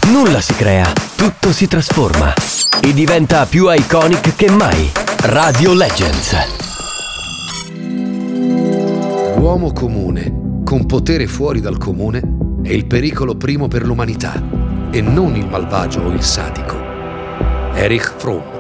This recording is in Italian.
Nulla si crea, tutto si trasforma e diventa più iconic che mai. Radio Legends. L'uomo comune, con potere fuori dal comune, è il pericolo primo per l'umanità e non il malvagio o il sadico. Erich Fromm.